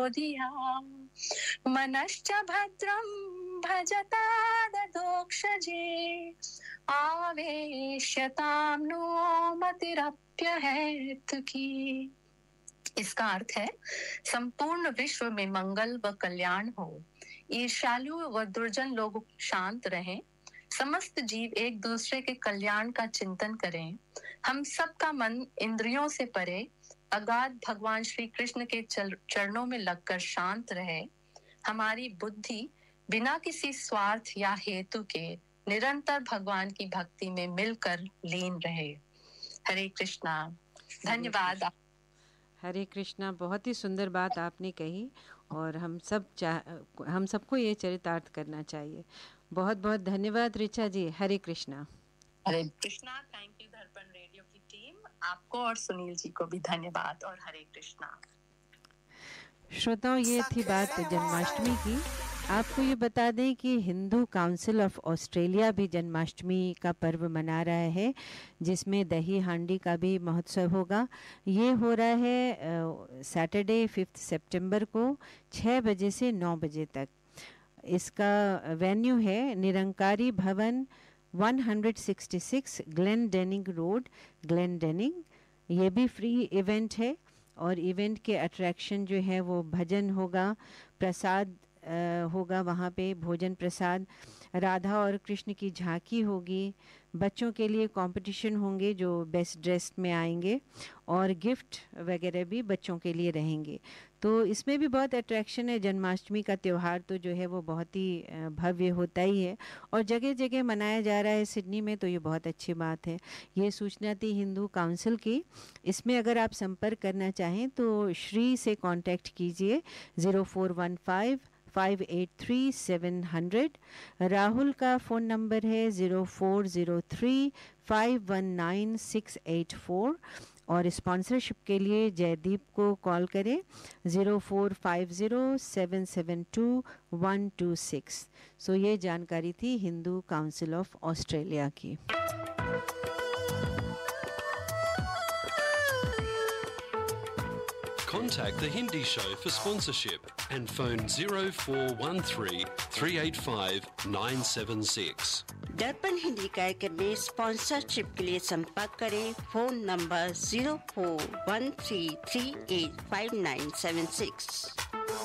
धिया मनश्च भद्रं भजता ददोक्षजे आवेश्यतां नो मतिरप्यहेतुकी। इसका अर्थ है संपूर्ण विश्व में मंगल व कल्याण हो, ईर्ष्यालु व दुर्जन लोग शांत रहें, समस्त जीव एक दूसरे के कल्याण का चिंतन करें, हम सबका मन इंद्रियों से परे अगाध भगवान श्री कृष्ण के चरणों में लगकर शांत रहे, हमारी बुद्धि बिना किसी स्वार्थ या हेतु के निरंतर भगवान की भक्ति में मिलकर लीन रहे। हरे कृष्णा। धन्यवाद। हरे कृष्णा। बहुत ही सुंदर बात आपने कही और हम सबको ये चरितार्थ करना चाहिए। बहुत बहुत धन्यवाद ऋचा जी। हरे कृष्णा। हरे कृष्णा। थैंक यू दर्पण रेडियो की टीम, आपको और सुनील जी को भी धन्यवाद और हरे कृष्णा। श्रोताओं, ये थी बात जन्माष्टमी की। आपको ये बता दें कि हिंदू काउंसिल ऑफ ऑस्ट्रेलिया भी जन्माष्टमी का पर्व मना रहा है, जिसमें दही हांडी का भी महोत्सव होगा। ये हो रहा है सैटरडे 5 सितंबर को 6 बजे से 9 बजे तक। इसका वेन्यू है निरंकारी भवन 166 ग्लेनडेनिंग रोड, ग्लेनडेनिंग। ये भी फ्री इवेंट है और इवेंट के अट्रैक्शन जो है वो भजन होगा, प्रसाद होगा, वहाँ पे भोजन प्रसाद, राधा और कृष्ण की झांकी होगी, बच्चों के लिए कंपटीशन होंगे जो बेस्ट ड्रेस में आएंगे और गिफ्ट वगैरह भी बच्चों के लिए रहेंगे। तो इसमें भी बहुत अट्रैक्शन है। जन्माष्टमी का त्यौहार तो जो है वो बहुत ही भव्य होता ही है और जगह जगह मनाया जा रहा है सिडनी में, तो ये बहुत अच्छी बात है। ये सूचना थी हिंदू काउंसिल की। इसमें अगर आप संपर्क करना चाहें तो श्री से कांटेक्ट कीजिए 0415-583-700। राहुल का फ़ोन नंबर है 0403-519-684 और स्पॉन्सरशिप के लिए जयदीप को कॉल करें 0450-772-126। सो ये जानकारी थी हिंदू काउंसिल ऑफ ऑस्ट्रेलिया की। Contact The Hindi Show for sponsorship and phone 0413 385 976. दर्पण हिंदी कार्यक्रम में स्पॉन्सरशिप के लिए संपर्क करें फोन नंबर 0413385976।